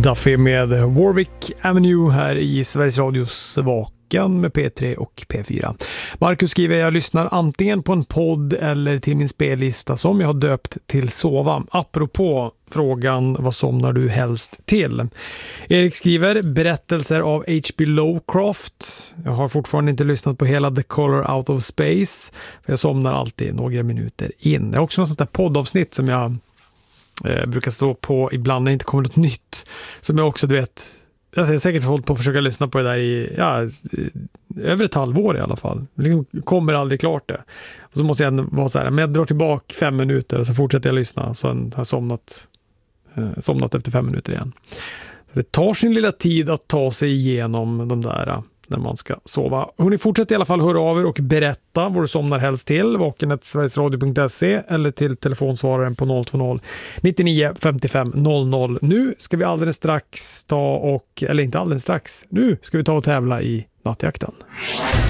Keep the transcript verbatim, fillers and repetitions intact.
Duffy med Warwick Avenue här i Sveriges Radios Vaken med P tre och P fyra. Marcus skriver: jag lyssnar antingen på en podd eller till min spellista som jag har döpt till Sova. Apropå frågan, vad somnar du helst till? Erik skriver: berättelser av H P Lovecraft. Jag har fortfarande inte lyssnat på hela The Color Out of Space, för jag somnar alltid några minuter in. Det är också något sånt där poddavsnitt som jag eh, brukar stå på ibland när det inte kommer något nytt, som jag också, du vet, jag har säkert hållit på att försöka lyssna på det där i ja, över ett halvår i alla fall. Jag liksom kommer aldrig klart det. Och så måste jag vara så här, men jag drar tillbaka fem minuter och så fortsätter jag lyssna, så har jag somnat eh, somnat efter fem minuter igen. Så det tar sin lilla tid att ta sig igenom de där när man ska sova. Hon fortsätter i alla fall höra av er och berätta vad du somnar helst till. vaken snabel-a sverigesradio punkt se eller till telefonsvararen på noll två noll nittionio femtiofem noll noll. Nu ska vi alldeles strax ta och, eller inte alldeles strax, nu ska vi ta och tävla i nattjakten.